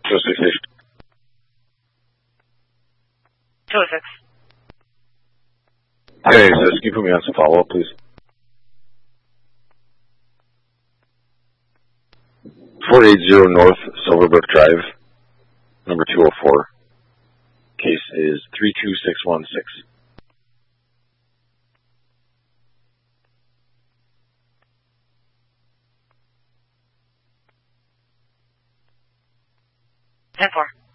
206. 206. Hey, sis, can you put me on some follow-up, please? 480 North Silverbrook Drive, number 204. Case is 32616. Ten four.